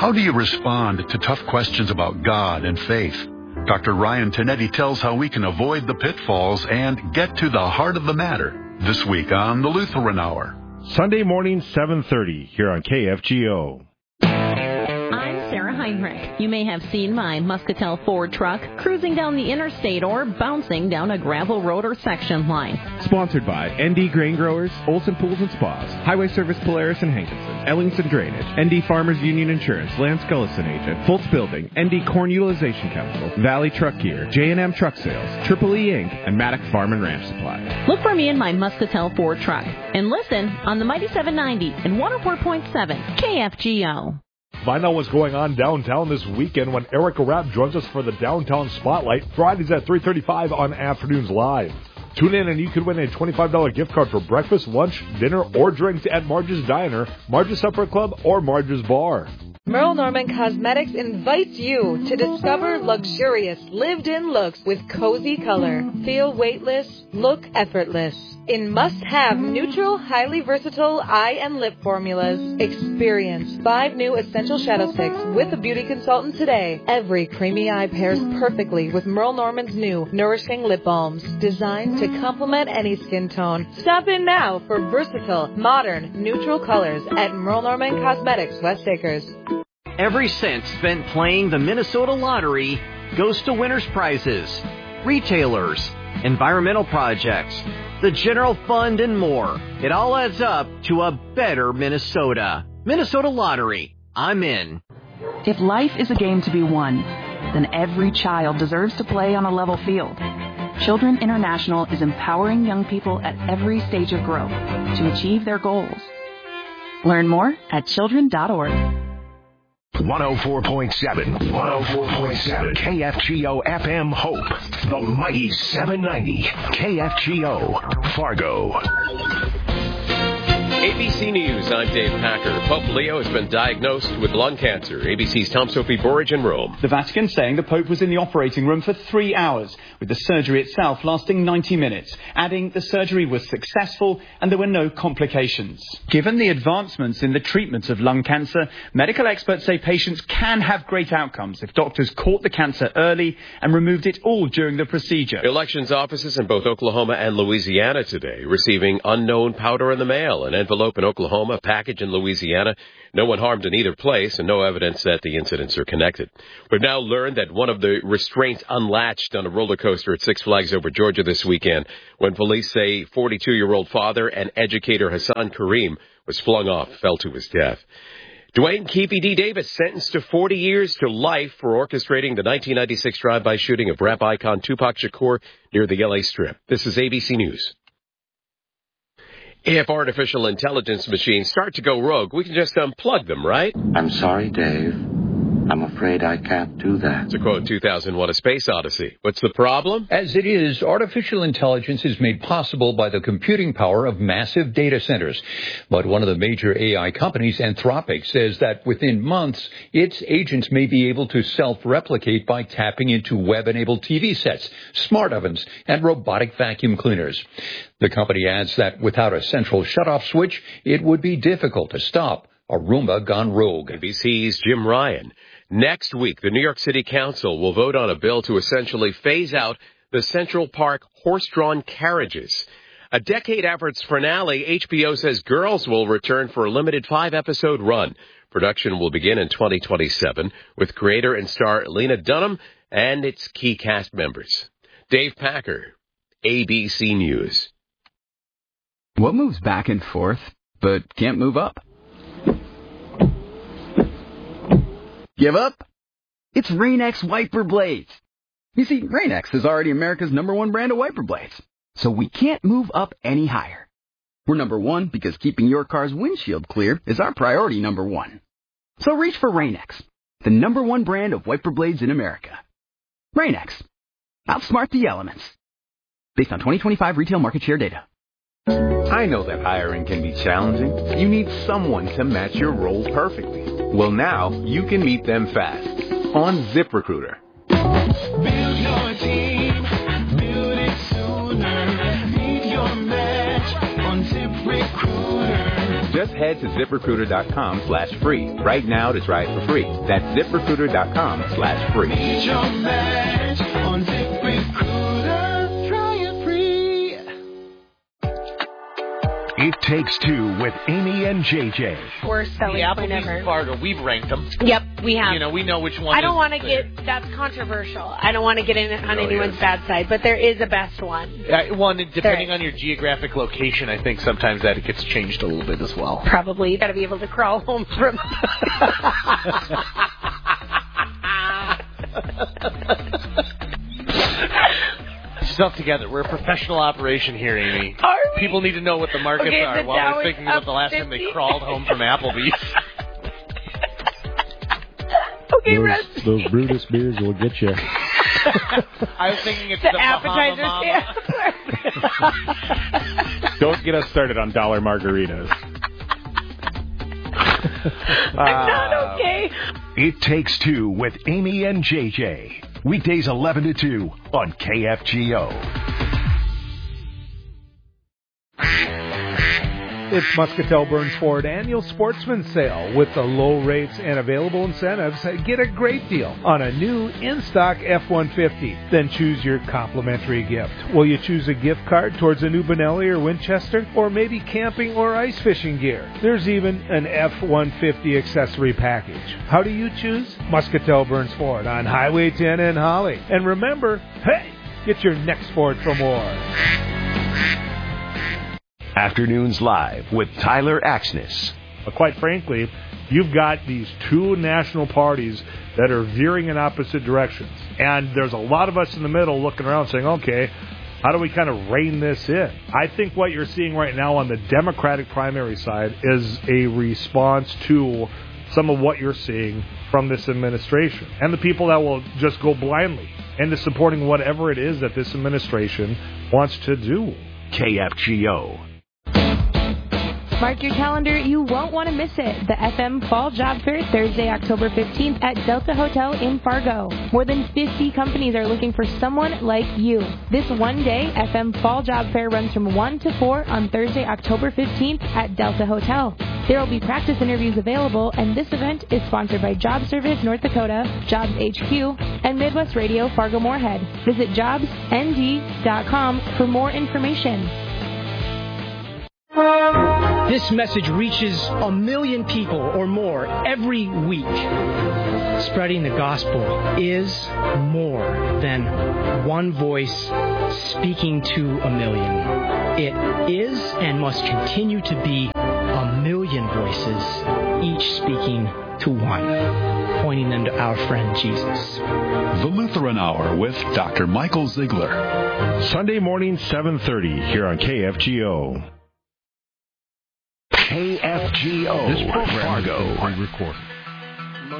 How do you respond to tough questions about God and faith? Dr. Ryan Tinetti tells how we can avoid the pitfalls and get to the heart of the matter this week on the Lutheran Hour. Sunday morning, 7:30, here on KFGO. Sarah Heinrich. You may have seen my Muscatel Ford truck cruising down the interstate or bouncing down a gravel road or section line. Sponsored by ND Grain Growers, Olson Pools and Spas, Highway Service Polaris and Hankinson, Ellingson Drainage, ND Farmers Union Insurance, Lance Gullison Agent, Fultz Building, ND Corn Utilization Chemical, Valley Truck Gear, J&M Truck Sales, Triple E Inc., and Maddox Farm and Ranch Supply. Look for me in my Muscatel Ford truck and listen on the Mighty 790 and 104.7 KFGO. Find out what's going on downtown this weekend when Erica Rapp joins us for the Downtown Spotlight, Fridays at 3:35 on Afternoons Live. Tune in and you could win a $25 gift card for breakfast, lunch, dinner, or drinks at Marge's Diner, Marge's Supper Club, or Marge's Bar. Merle Norman Cosmetics invites you to discover luxurious, lived-in looks with cozy color. Feel weightless, look effortless. In must-have neutral, highly versatile eye and lip formulas. Experience 5 new essential shadow sticks with a beauty consultant today. Every creamy eye pairs perfectly with Merle Norman's new nourishing lip balms, designed to complement any skin tone. Stop in now for versatile, modern, neutral colors at Merle Norman Cosmetics, West Acres. Every cent spent playing the Minnesota Lottery goes to winners' prizes, retailers, environmental projects, the general fund, and more. It all adds up to a better Minnesota. Minnesota Lottery. I'm in. If life is a game to be won, then every child deserves to play on a level field. Children International is empowering young people at every stage of growth to achieve their goals. Learn more at children.org. 104.7 KFGO FM Hope, the mighty 790 KFGO Fargo. ABC News, I'm Dave Packer. Pope Leo has been diagnosed with lung cancer. ABC's Tom Sophie Borage in Rome. The Vatican saying the Pope was in the operating room for 3 hours, with the surgery itself lasting 90 minutes, adding the surgery was successful and there were no complications. Given the advancements in the treatment of lung cancer, medical experts say patients can have great outcomes if doctors caught the cancer early and removed it all during the procedure. Elections offices in both Oklahoma and Louisiana today receiving unknown powder in the mail. An envelope in Oklahoma, a package in Louisiana. No one harmed in either place and no evidence that the incidents are connected. We've now learned that one of the restraints unlatched on a roller coaster at Six Flags over Georgia this weekend when police say 42-year-old father and educator Hassan Kareem was flung off, fell to his death. Dwayne Keefe D. Davis sentenced to 40 years to life for orchestrating the 1996 drive-by shooting of rap icon Tupac Shakur near the L.A. Strip. This is ABC News. If artificial intelligence machines start to go rogue, we can just unplug them, right? I'm sorry, Dave. I'm afraid I can't do that. To quote 2001: A Space Odyssey. What's the problem? As it is, artificial intelligence is made possible by the computing power of massive data centers. But one of the major AI companies, Anthropic, says that within months, its agents may be able to self-replicate by tapping into web-enabled TV sets, smart ovens, and robotic vacuum cleaners. The company adds that without a central shutoff switch, it would be difficult to stop a Roomba gone rogue. ABC's Jim Ryan. Next week, the New York City Council will vote on a bill to essentially phase out the Central Park horse-drawn carriages. A decade after its finale, HBO says Girls will return for a limited 5-episode run. Production will begin in 2027 with creator and star Lena Dunham and its key cast members. Dave Packer, ABC News. What moves back and forth but can't move up? Give up? It's Rain-X wiper blades. You see, Rain-X is already America's #1 brand of wiper blades, so we can't move up any higher. We're #1 because keeping your car's windshield clear is our priority #1. So reach for Rain-X, the #1 brand of wiper blades in America. Rain-X. Outsmart the elements. Based on 2025 retail market share data. I know that hiring can be challenging. You need someone to match your role perfectly. Well, now you can meet them fast on ZipRecruiter. Build your team, build it sooner. Meet your match on ZipRecruiter. Just head to ZipRecruiter.com/free right now to try it for free. That's ZipRecruiter.com/free. Get your match on ZipRecruiter. Try it free. It Takes Two with Amy and JJ. Worst selling point ever. Fargo, we've ranked them. Yep, we have. You know, we know which one. I don't want to get, that's controversial. I don't want to get in on anyone's bad side, but there is a best one. One, depending on your geographic location, I think sometimes that gets changed a little bit as well. Probably. You got to be able to crawl home from. Stuff together. We're a professional operation here, Amy. Are we? People need to know what the markets are while we're thinking about the last time they crawled home from Applebee's. Okay, those Brutus beers will get you. I was thinking it's the appetizer stand. Don't get us started on dollar margaritas. I'm not okay. It Takes Two with Amy and JJ. Weekdays 11 to 2 on KFGO. It's Muscatel Burns Ford Annual Sportsman Sale. With the low rates and available incentives, get a great deal on a new in-stock F-150. Then choose your complimentary gift. Will you choose a gift card towards a new Benelli or Winchester? Or maybe camping or ice fishing gear? There's even an F-150 accessory package. How do you choose? Muscatel Burns Ford on Highway 10 in Holly. And remember, hey, get your next Ford for more. Afternoons Live with Tyler Axness. Quite frankly, you've got these two national parties that are veering in opposite directions. And there's a lot of us in the middle looking around saying, okay, how do we kind of rein this in? I think what you're seeing right now on the Democratic primary side is a response to some of what you're seeing from this administration. And the people that will just go blindly into supporting whatever it is that this administration wants to do. KFGO. Mark your calendar. You won't want to miss it. The FM Fall Job Fair, Thursday, October 15th at Delta Hotel in Fargo. More than 50 companies are looking for someone like you. This one-day FM Fall Job Fair runs from 1 to 4 on Thursday, October 15th at Delta Hotel. There will be practice interviews available, and this event is sponsored by Job Service North Dakota, Jobs HQ, and Midwest Radio Fargo-Moorhead. Visit jobsnd.com for more information. This message reaches 1 million people or more every week. Spreading the gospel is more than one voice speaking to 1 million. It is and must continue to be 1 million voices, each speaking to one, pointing them to our friend Jesus. The Lutheran Hour with Dr. Michael Ziegler. Sunday morning, 7:30 here on KFGO. KFGO. This program Fargo. is pre-recorded.